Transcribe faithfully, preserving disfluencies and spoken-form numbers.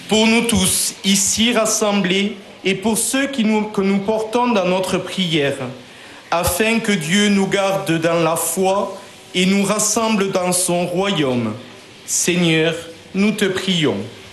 pour nous tous, ici rassemblés, et pour ceux qui nous, que nous portons dans notre prière, afin que Dieu nous garde dans la foi et nous rassemble dans son royaume. Seigneur, nous te prions.